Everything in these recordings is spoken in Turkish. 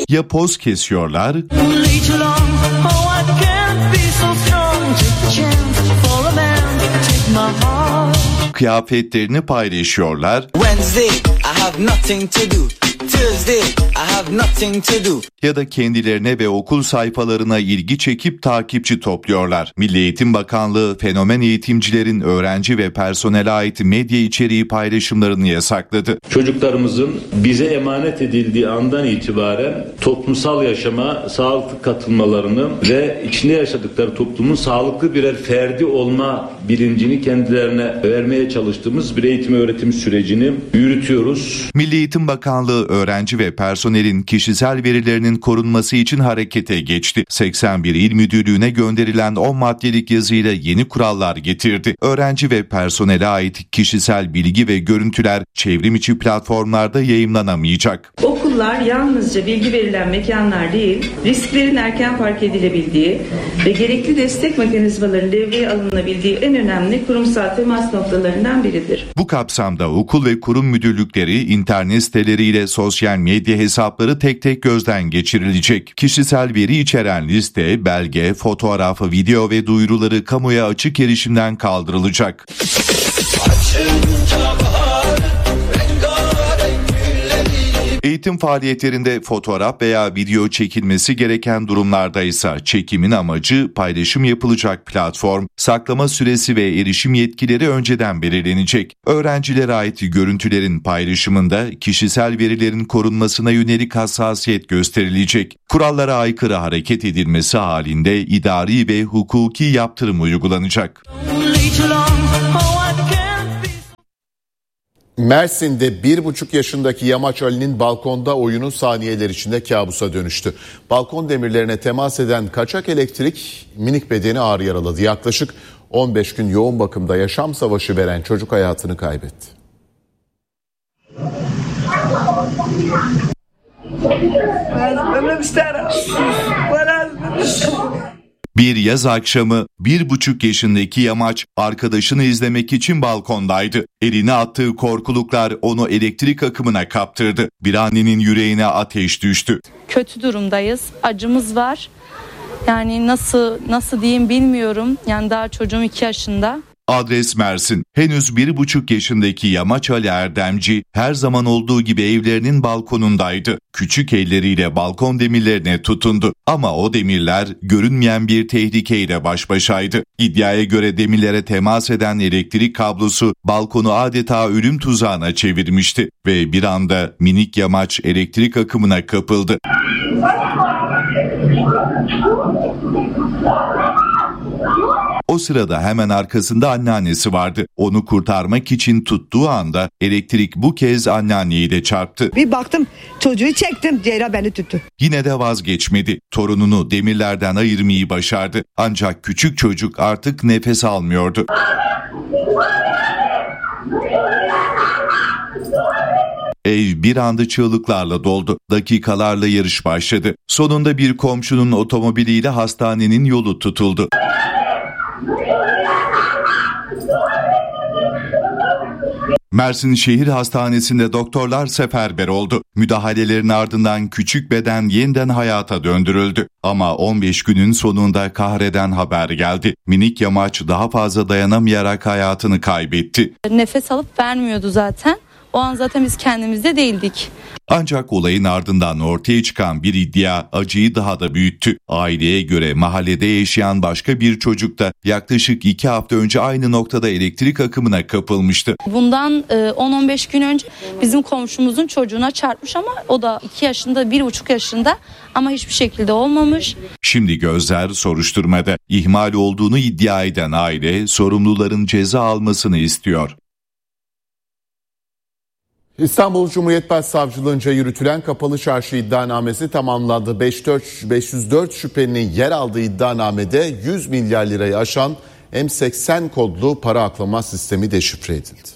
Ya poz kesiyorlar kıyafetlerini paylaşıyorlar ya da kendilerine ve okul sayfalarına ilgi çekip takipçi topluyorlar. Milli Eğitim Bakanlığı fenomen eğitimcilerin öğrenci ve personele ait medya içeriği paylaşımlarını yasakladı. Çocuklarımızın bize emanet edildiği andan itibaren toplumsal yaşama sağlıklı katılmalarını ve içinde yaşadıkları toplumun sağlıklı birer ferdi olma bilincini kendilerine vermeye çalıştığımız bir eğitim öğretim sürecini yürütüyoruz. Milli Eğitim Bakanlığı öğrenci ve personelin kişisel verilerinin korunması için harekete geçti. 81 İl Müdürlüğü'ne gönderilen 10 maddelik yazıyla yeni kurallar getirdi. Öğrenci ve personele ait kişisel bilgi ve görüntüler çevrim içi platformlarda yayımlanamayacak. Okullar yalnızca bilgi verilen mekanlar değil, risklerin erken fark edilebildiği ve gerekli destek mekanizmalarının devreye alınabildiği en önemli kurumsal temas noktalarından biridir. Bu kapsamda okul ve kurum müdürlükleri internet siteleriyle sosyal medya hesapları tek tek gözden geçirilecek. Kişisel veri içeren liste, belge, fotoğraf, video ve duyuruları kamuya açık erişimden kaldırılacak. Eğitim faaliyetlerinde fotoğraf veya video çekilmesi gereken durumlarda ise çekimin amacı, paylaşım yapılacak platform, saklama süresi ve erişim yetkileri önceden belirlenecek. Öğrencilere ait görüntülerin paylaşımında kişisel verilerin korunmasına yönelik hassasiyet gösterilecek. Kurallara aykırı hareket edilmesi halinde idari ve hukuki yaptırım uygulanacak. Mersin'de 1,5 yaşındaki Yamaç Ali'nin balkonda oyunu saniyeler içinde kabusa dönüştü. Balkon demirlerine temas eden kaçak elektrik minik bedeni ağır yaraladı. Yaklaşık 15 gün yoğun bakımda yaşam savaşı veren çocuk hayatını kaybetti. Bir yaz akşamı 1,5 yaşındaki Yamaç arkadaşını izlemek için balkondaydı. Eline attığı korkuluklar onu elektrik akımına kaptırdı. Bir annenin yüreğine ateş düştü. Kötü durumdayız, acımız var. Yani nasıl diyeyim bilmiyorum. Yani daha çocuğum 2 yaşında. Adres Mersin. Henüz 1,5 yaşındaki Yamaç Ali Erdemci her zaman olduğu gibi evlerinin balkonundaydı. Küçük elleriyle balkon demirlerine tutundu. Ama o demirler görünmeyen bir tehlikeyle baş başaydı. İddiaya göre demirlere temas eden elektrik kablosu balkonu adeta ölüm tuzağına çevirmişti. Ve bir anda minik Yamaç elektrik akımına kapıldı. O sırada hemen arkasında anneannesi vardı. Onu kurtarmak için tuttuğu anda elektrik bu kez anneanneyi de çarptı. Bir baktım çocuğu çektim, Ceyra beni tuttu. Yine de vazgeçmedi. Torununu demirlerden ayırmayı başardı. Ancak küçük çocuk artık nefes almıyordu. Ev bir anda çığlıklarla doldu. Dakikalarla yarış başladı. Sonunda bir komşunun otomobiliyle hastanenin yolu tutuldu. Mersin Şehir Hastanesi'nde doktorlar seferber oldu. Müdahalelerin ardından küçük beden yeniden hayata döndürüldü. Ama 15 günün sonunda kahreden haber geldi. Minik Yamaç daha fazla dayanamayarak hayatını kaybetti. Nefes alıp vermiyordu zaten. O an zaten biz kendimizde değildik. Ancak olayın ardından ortaya çıkan bir iddia acıyı daha da büyüttü. Aileye göre mahallede yaşayan başka bir çocuk da yaklaşık 2 hafta önce aynı noktada elektrik akımına kapılmıştı. Bundan 10-15 gün önce bizim komşumuzun çocuğuna çarpmış ama o da 2 yaşında, 1,5 yaşında ama hiçbir şekilde olmamış. Şimdi gözler soruşturmada. İhmal olduğunu iddia eden aile sorumluların ceza almasını istiyor. İstanbul Cumhuriyet Başsavcılığınca yürütülen kapalı çarşı iddianamesi tamamlandı. 504 şüphelinin yer aldığı iddianamede 100 milyar lirayı aşan M80 kodlu para aklama sistemi deşifre edildi.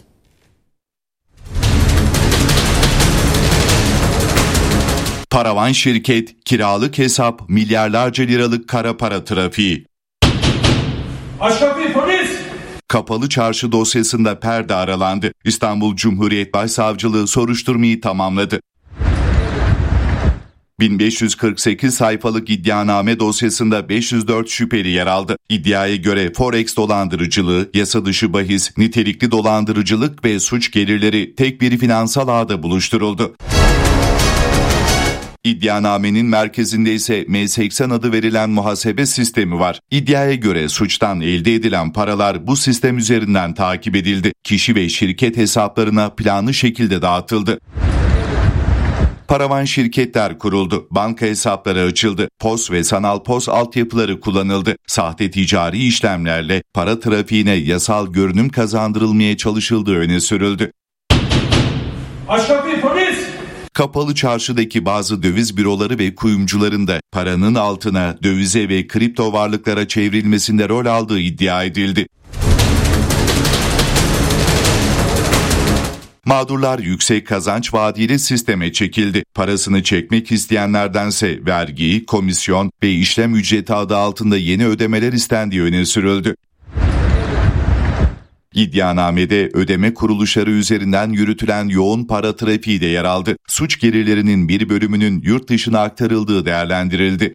Paravan şirket, kiralık hesap, milyarlarca liralık kara para trafiği. Aç kapıyı polis! Kapalı çarşı dosyasında perde aralandı. İstanbul Cumhuriyet Başsavcılığı soruşturmayı tamamladı. 1548 sayfalık iddianame dosyasında 504 şüpheli yer aldı. İddiaya göre Forex dolandırıcılığı, yasa dışı bahis, nitelikli dolandırıcılık ve suç gelirleri tek bir finansal ağda buluşturuldu. İddianamenin merkezinde ise M80 adı verilen muhasebe sistemi var. İddiaya göre suçtan elde edilen paralar bu sistem üzerinden takip edildi. Kişi ve şirket hesaplarına planlı şekilde dağıtıldı. Paravan şirketler kuruldu, banka hesapları açıldı, POS ve sanal POS altyapıları kullanıldı. Sahte ticari işlemlerle para trafiğine yasal görünüm kazandırılmaya çalışıldığı öne sürüldü. Aç kapıyı polis! Kapalı çarşıdaki bazı döviz büroları ve kuyumcuların da paranın altına dövize ve kripto varlıklara çevrilmesinde rol aldığı iddia edildi. Mağdurlar yüksek kazanç vaadiyle sisteme çekildi. Parasını çekmek isteyenlerdense vergi, komisyon ve işlem ücreti adı altında yeni ödemeler istendiği öne sürüldü. İddianamede ödeme kuruluşları üzerinden yürütülen yoğun para trafiği de yer aldı. Suç gelirlerinin bir bölümünün yurt dışına aktarıldığı değerlendirildi.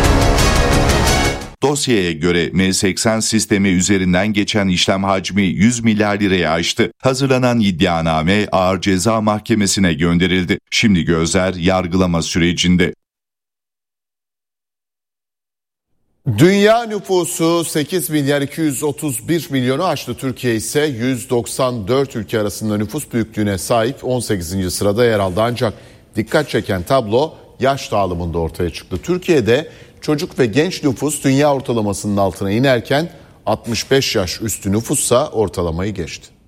Dosyaya göre M80 sistemi üzerinden geçen işlem hacmi 100 milyar liraya aştı. Hazırlanan iddianame Ağır Ceza Mahkemesi'ne gönderildi. Şimdi gözler yargılama sürecinde. Dünya nüfusu 8 milyar 231 milyonu aştı. Türkiye ise 194 ülke arasında nüfus büyüklüğüne sahip 18. sırada yer aldı. Ancak dikkat çeken tablo yaş dağılımında ortaya çıktı. Türkiye'de çocuk ve genç nüfus dünya ortalamasının altına inerken 65 yaş üstü nüfussa ortalamayı geçti.